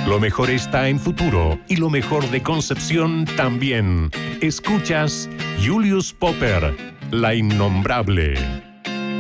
Lo mejor está en futuro y lo mejor de Concepción también. Escuchas Julius Popper, la innombrable.